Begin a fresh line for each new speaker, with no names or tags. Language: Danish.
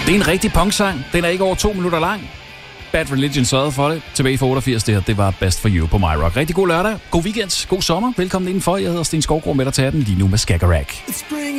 Det er en rigtig punksang. Den er ikke over 2 minutter lang. Bad Religion sørgede for det. Tilbage for 88, det var Best for You på My Rock. Rigtig god lørdag, god weekend, god sommer. Velkommen indenfor. Jeg hedder Sten Skovgaard med dig til den lige nu med Skagerrak.